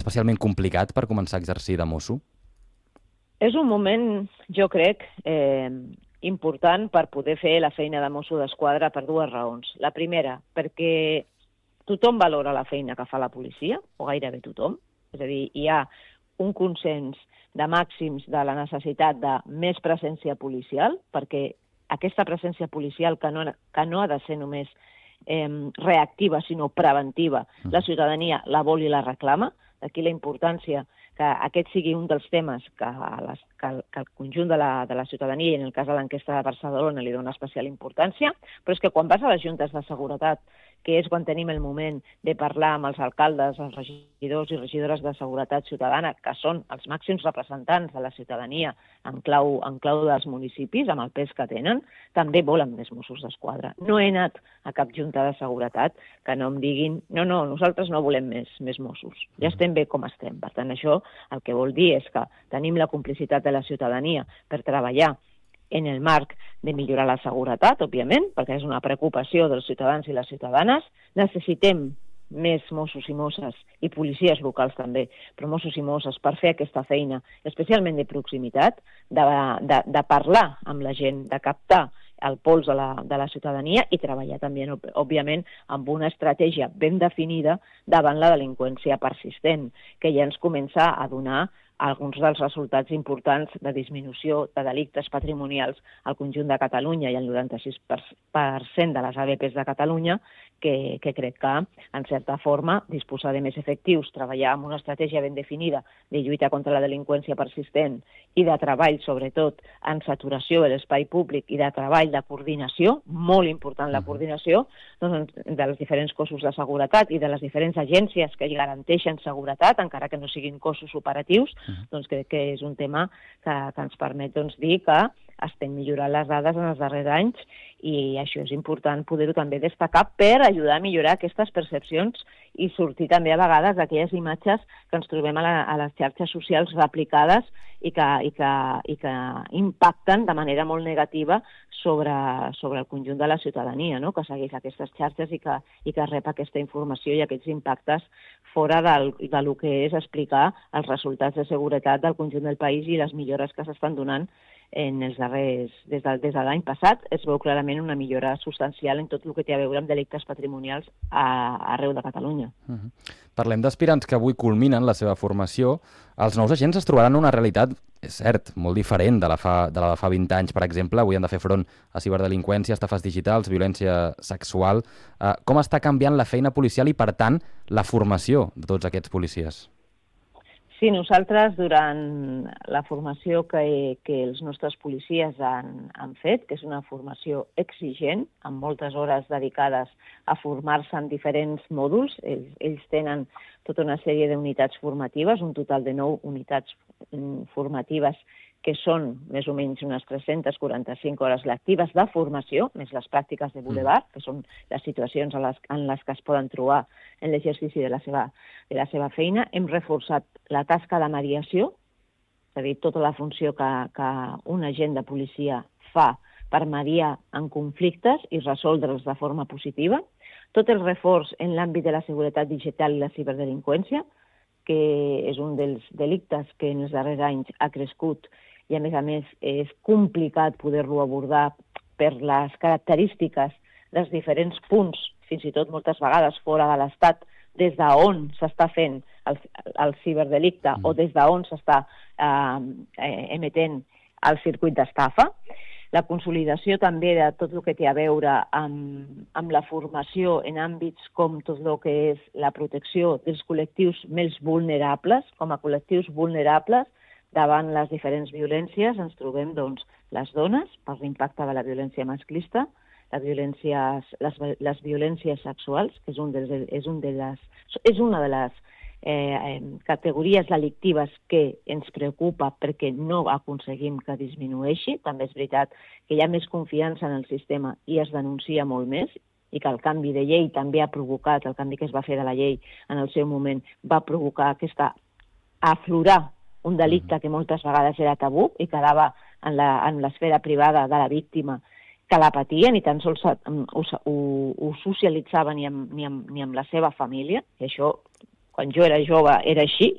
especialment complicat per començar a exercir de mosso? És un moment, jo crec, important per poder fer la feina de mosso d'esquadra per dues raons. La primera, perquè tothom valora la feina que fa la policia, o gairebé tothom. És a dir, hi ha un consens de màxims de la necessitat de més presència policial, perquè aquesta presència policial que no ha de ser només reactiva, sinó preventiva, la ciutadania la vol i la reclama. D'aquí la importància que aquest sigui un dels temes que el conjunt de la ciutadania, i en el cas de l'enquesta de Barcelona, li dona especial importància, però és que quan vas a les juntes de seguretat, que és quan tenim el moment de parlar amb els alcaldes, els regidors i regidores de seguretat ciutadana, que són els màxims representants de la ciutadania en clau dels municipis, amb el pes que tenen, també volen més Mossos d'Esquadra. No he anat a cap junta de seguretat que no em diguin no, nosaltres no volem més Mossos, ja estem bé com estem. Per tant, això el que vol dir és que tenim la complicitat de la ciutadania per treballar en el marc de millorar la seguretat, òbviament, perquè és una preocupació dels ciutadans i les ciutadanes. Necessitem més Mossos i Mosses, i policies locals també, però Mossos i Mosses per fer aquesta feina, especialment de proximitat, de parlar amb la gent, de captar el pols de la ciutadania i treballar també, òbviament, amb una estratègia ben definida davant la delinqüència persistent, que ja ens comença a donar alguns dels resultats importants de disminució de delictes patrimonials al conjunt de Catalunya i el 96% de les ABPs de Catalunya, que crec que, en certa forma, disposar de més efectius, treballar amb una estratègia ben definida de lluita contra la delinqüència persistent i de treball, sobretot, en saturació de l'espai públic i de treball de coordinació, molt important la coordinació, doncs, dels diferents cossos de seguretat i de les diferents agències que garanteixen seguretat, encara que no siguin cossos operatius, doncs crec que és un tema que ens permet dir que estem millorant les dades en els darrers anys i això és important poder-ho també destacar per ajudar a millorar aquestes percepcions i sortir també a vegades d'aquelles imatges que ens trobem a les xarxes socials replicades i que impacten de manera molt negativa sobre el conjunt de la ciutadania, no? Que segueix aquestes xarxes i que rep aquesta informació i aquests impactes fora del que és explicar els resultats de seguretat del conjunt del país i les millores que s'estan donant en els darrers, des de l'any passat. Es veu clarament una millora substancial en tot el que té a veure amb delictes patrimonials arreu de Catalunya. Parlem d'aspirants que avui culminen la seva formació. Els nous agents es trobaran una realitat, és cert, molt diferent de la de fa 20 anys, per exemple. Avui han de fer front a ciberdelinqüència, estafes digitals, violència sexual. Com està canviant la feina policial i, per tant, la formació de tots aquests policies? Sí, nosaltres, durant la formació que els nostres policies han fet, que és una formació exigent, amb moltes hores dedicades a formar-se en diferents mòduls, ells tenen tota una sèrie d'unitats formatives, un total de 9 unitats formatives que són més o menys unes 345 hores lectives de formació, més les pràctiques de bulevard, que són les situacions en les que es poden trobar en l'exercici de la seva feina. Hem reforçat la tasca de mediació, és a dir, tota la funció que un agent de policia fa per mediar en conflictes i resoldre'ls de forma positiva. Tot el reforç en l'àmbit de la seguretat digital i la ciberdelinqüència, que és un dels delictes que en els darrers anys ha crescut i, a més, és complicat poder-lo abordar per les característiques dels diferents punts, fins i tot moltes vegades fora de l'Estat, des d'on s'està fent el ciberdelicte o des d'on s'està emetent el circuit d'estafa. La consolidació també de tot el que té a veure amb la formació en àmbits com tot el que és la protecció dels col·lectius més vulnerables. Com a col·lectius vulnerables davant les diferents violències ens trobem les dones, per l'impacte de la violència masclista, les violències sexuals, que és una de les categories delictives que ens preocupa perquè no aconseguim que disminueixi. També és veritat que hi ha més confiança en el sistema i es denuncia molt més i que el canvi de llei també ha provocat, el canvi que es va fer de la llei en el seu moment va provocar aflorar un delicte que moltes vegades era tabú i quedava en l'esfera privada de la víctima que la patia, ni tan sols ho socialitzaven ni amb la seva família, i això, quan jo era jove, era així,